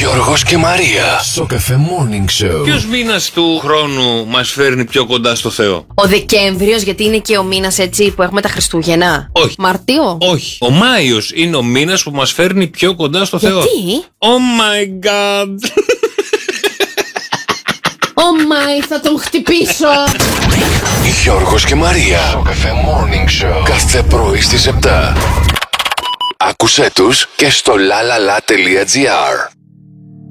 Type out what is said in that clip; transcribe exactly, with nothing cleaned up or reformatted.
Γιώργος και Μαρία. Σοκαφέ Morning Show. Ποιος μήνας του χρόνου μας φέρνει πιο κοντά στο Θεό? Ο Δεκέμβριος, γιατί είναι και ο μήνας έτσι που έχουμε τα Χριστούγεννα. Όχι. Μαρτίο. Όχι. Ο Μάιος είναι ο μήνας που μας φέρνει πιο κοντά στο Θεό. Γιατί? Oh my god. Oh my, θα τον χτυπήσω. Γιώργος και Μαρία. Σοκαφέ Morning Show. Κάθε πρωί στις επτά. Άκουσέ τους και στο lalala.gr.